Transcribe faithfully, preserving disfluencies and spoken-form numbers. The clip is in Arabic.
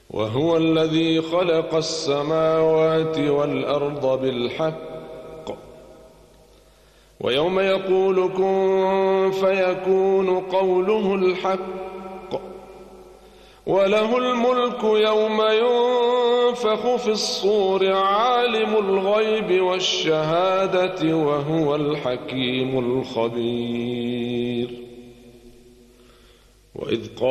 وهو الذي خلق السماوات والأرض بالحق ويوم يقول كن فيكون قوله الحق وله الملك يوم ينفخ في الصور عالم الغيب والشهادة وهو الحكيم الخبير. وإذ قال